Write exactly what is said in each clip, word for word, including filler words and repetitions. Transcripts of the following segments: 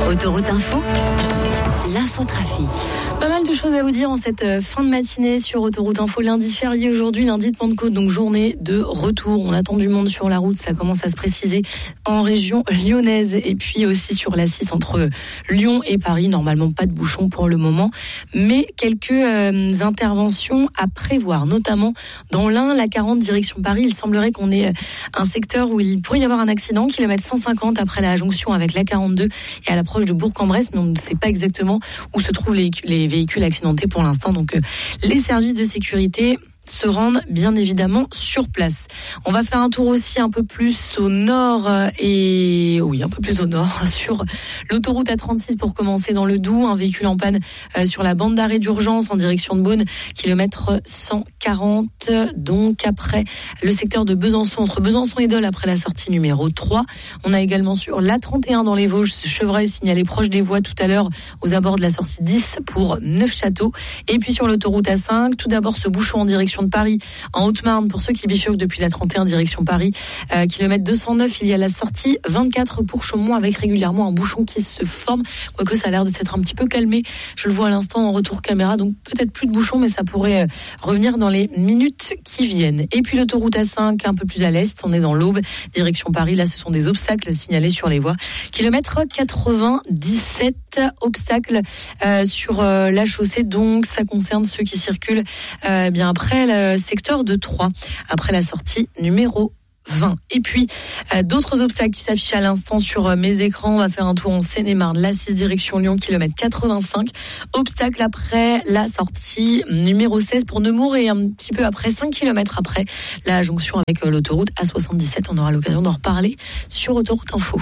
Autoroute Info, l'infotrafic. Pas mal de choses à vous dire en cette fin de matinée sur Autoroute Info. Lundi férié aujourd'hui, lundi de Pentecôte, donc journée de retour. On attend du monde sur la route, ça commence à se préciser en région lyonnaise et puis aussi sur l'A six entre Lyon et Paris. Normalement pas de bouchons pour le moment, mais quelques euh, interventions à prévoir, notamment dans l'Ain, la quarante direction Paris. Il semblerait qu'on ait un secteur où il pourrait y avoir un accident, kilomètre cent cinquante après la jonction avec la quarante-deux et à l'approche de Bourg-en-Bresse, mais on ne sait pas exactement où se trouvent les, les véhicules accidentés pour l'instant. Donc euh, les services de sécurité se rendent bien évidemment sur place. On va faire un tour aussi un peu plus au nord et oui, un peu plus au nord sur l'autoroute A trente-six pour commencer dans le Doubs. Un véhicule en panne sur la bande d'arrêt d'urgence en direction de Beaune, kilomètre cent quarante. Donc après le secteur de Besançon, entre Besançon et Dole après la sortie numéro trois. On a également sur l'A trente et un dans les Vosges, Chevreuil signalé proche des voies tout à l'heure aux abords de la sortie dix pour Neufchâteau. Et puis sur l'autoroute A cinq, tout d'abord ce bouchon en direction de Paris, en Haute-Marne, pour ceux qui bifurquent depuis la trente et un direction Paris, euh, kilomètre deux cent neuf, il y a la sortie vingt-quatre pour Chaumont avec régulièrement un bouchon qui se forme, quoique ça a l'air de s'être un petit peu calmé, je le vois à l'instant en retour caméra, donc peut-être plus de bouchon, mais ça pourrait euh, revenir dans les minutes qui viennent. Et puis l'autoroute A cinq, un peu plus à l'est, on est dans l'Aube, direction Paris, là ce sont des obstacles signalés sur les voies, kilomètre quatre-vingt-dix-sept, obstacles euh, sur euh, la chaussée, donc ça concerne ceux qui circulent euh, bien après le secteur de Troyes, après la sortie numéro vingt. Et puis, euh, d'autres obstacles qui s'affichent à l'instant sur euh, mes écrans. On va faire un tour en Seine-et-Marne, l'A six direction Lyon, kilomètre quatre-vingt-cinq. Obstacle après la sortie numéro seize pour Nemours et un petit peu après, cinq kilomètres après la jonction avec euh, l'autoroute A soixante-dix-sept. On aura l'occasion d'en reparler sur Autoroute Info.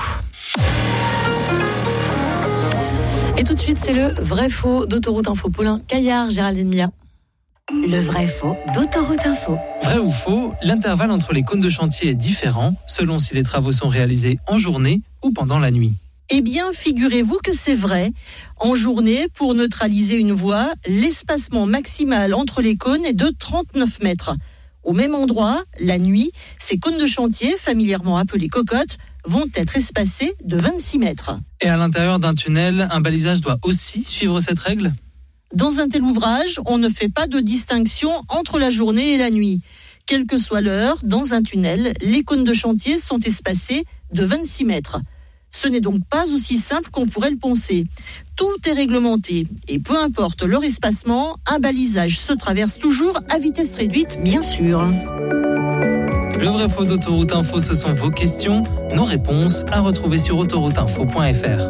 Et tout de suite, c'est le vrai-faux d'Autoroute Info. Paulin Caillard, Géraldine Mia. Le vrai-faux d'Autoroute Info. Vrai ou faux, l'intervalle entre les cônes de chantier est différent selon si les travaux sont réalisés en journée ou pendant la nuit. Eh bien, figurez-vous que c'est vrai. En journée, pour neutraliser une voie, l'espacement maximal entre les cônes est de trente-neuf mètres. Au même endroit, la nuit, ces cônes de chantier, familièrement appelés cocottes, vont être espacés de vingt-six mètres. Et à l'intérieur d'un tunnel, un balisage doit aussi suivre cette règle ? Dans un tel ouvrage, on ne fait pas de distinction entre la journée et la nuit. Quelle que soit l'heure, dans un tunnel, les cônes de chantier sont espacés de vingt-six mètres. Ce n'est donc pas aussi simple qu'on pourrait le penser. Tout est réglementé et peu importe leur espacement, un balisage se traverse toujours à vitesse réduite, bien sûr. Le vrai faux d'Autoroute Info, ce sont vos questions, nos réponses à retrouver sur autoroute info point f r.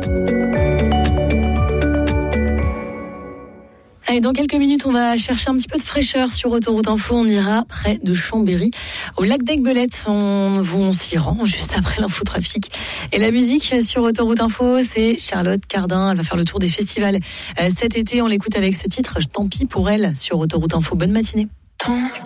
Allez, dans quelques minutes, on va chercher un petit peu de fraîcheur sur Autoroute Info. On ira près de Chambéry, au lac d'Aiguebelette. On, on s'y rend juste après l'infotrafic. Et la musique sur Autoroute Info, c'est Charlotte Cardin. Elle va faire le tour des festivals euh, cet été. On l'écoute avec ce titre, Tant pis pour elle, sur Autoroute Info. Bonne matinée. Tant